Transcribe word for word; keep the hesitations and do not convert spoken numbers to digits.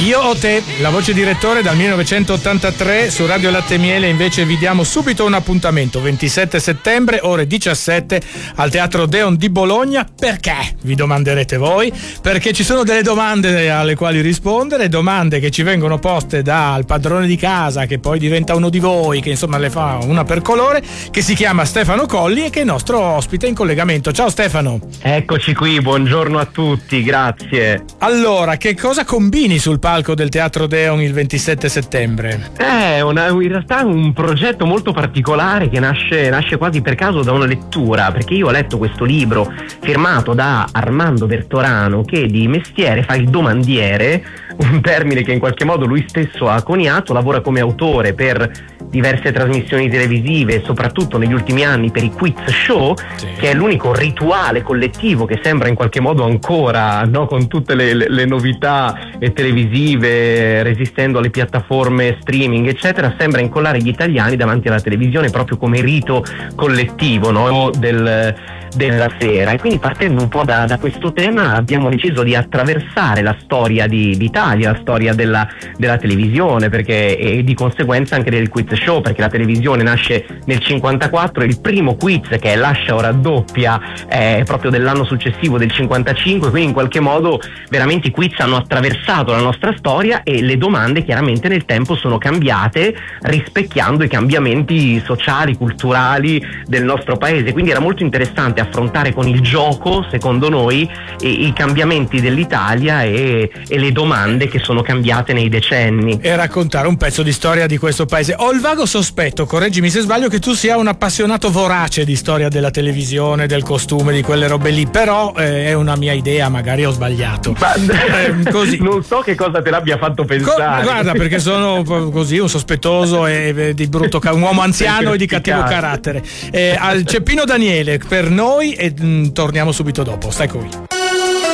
Io o te, la voce direttore dal millenovecentottantatré su Radio Latte e Miele. Invece vi diamo subito un appuntamento, ventisette settembre, ore diciassette, al Teatro Deon di Bologna. Perché? Vi domanderete voi. Perché ci sono delle domande alle quali rispondere, domande che ci vengono poste dal padrone di casa, che poi diventa uno di voi, che insomma le fa una per colore, che si chiama Stefano Colli e che è il nostro ospite in collegamento. Ciao Stefano. Eccoci qui, buongiorno a tutti, grazie. Allora, che cosa combini sul palco del Teatro Deon il ventisette settembre? È una, in realtà un progetto molto particolare che nasce, nasce quasi per caso da una lettura, perché io ho letto questo libro firmato da Armando Vertorano, che di mestiere fa il domandiere, un termine che in qualche modo lui stesso ha coniato. Lavora come autore per diverse trasmissioni televisive e soprattutto negli ultimi anni per i quiz show, sì, che è l'unico rituale collettivo che sembra in qualche modo ancora, no, con tutte le, le, le novità televisive, resistendo alle piattaforme streaming eccetera, sembra incollare gli italiani davanti alla televisione proprio come rito collettivo, no, del della sera. E quindi, partendo un po' da, da questo tema, abbiamo deciso di attraversare la storia di, d'Italia, la storia della, della televisione, perché e di conseguenza anche del quiz show, perché la televisione nasce nel cinquantaquattro, il primo quiz, che è Lascia o raddoppia, è proprio dell'anno successivo, del cinquantacinque, quindi in qualche modo veramente i quiz hanno attraversato la nostra storia e le domande chiaramente nel tempo sono cambiate, rispecchiando i cambiamenti sociali, culturali del nostro paese. Quindi era molto interessante affrontare con il gioco, secondo noi, i, i cambiamenti dell'Italia e, e le domande che sono cambiate nei decenni. E raccontare un pezzo di storia di questo paese. Ho il vago sospetto, correggimi se sbaglio, che tu sia un appassionato vorace di storia della televisione, del costume, di quelle robe lì, però eh, è una mia idea, magari ho sbagliato. Ma, eh, così. Non so che cosa te l'abbia fatto pensare. Co- guarda, perché sono così un sospettoso e, e di brutto, un uomo anziano e di cattivo carattere. Eh, al Ceppino Daniele per noi e mh, torniamo subito dopo. Stai qui.